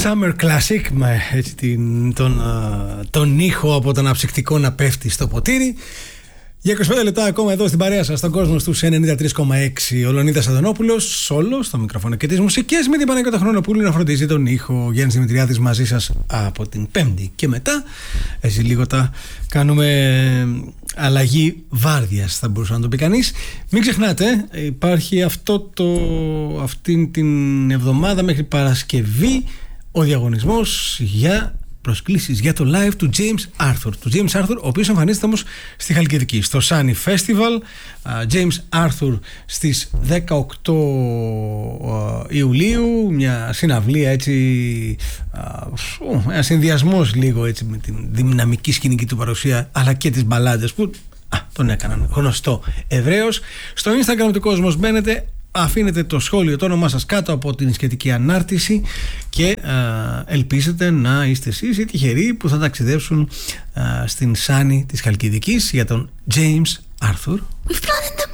Summer Classic με έτσι, τον ήχο από το αναψυκτικό να πέφτει στο ποτήρι. Για 25 λεπτά ακόμα εδώ στην παρέα σας, στον κόσμο στους 93,6. Ο Λεωνίδας Αδωνόπουλος, σόλο, στο μικρόφωνο και τις μουσικές, με την Παναγιώτα Χρονοπούλου να φροντίζει τον ήχο. Γιάννης Δημητριάδης μαζί σας από την Πέμπτη και μετά. Έτσι λίγο τα κάνουμε αλλαγή βάρδιας, θα μπορούσε να το πει κανείς. Μην ξεχνάτε, υπάρχει αυτήν την εβδομάδα μέχρι Παρασκευή ο διαγωνισμός για προσκλήσεις για το live του James Arthur. Του James Arthur, ο οποίος εμφανίζεται όμως στη Χαλκιδική, στο Sunny Festival. James Arthur στις 18 Ιουλίου, μια συναυλία έτσι, ένα συνδυασμός λίγο έτσι με την δυναμική σκηνική του παρουσία, αλλά και τις μπαλάντες που τον έκαναν γνωστό ευρέως. Στο Instagram του Κόσμος μπαίνετε, αφήνετε το σχόλιο, το όνομά σας κάτω από την σχετική ανάρτηση και ελπίζετε να είστε εσείς οι τυχεροί που θα ταξιδέψουν στην Σάνι της Χαλκιδικής για τον James Arthur.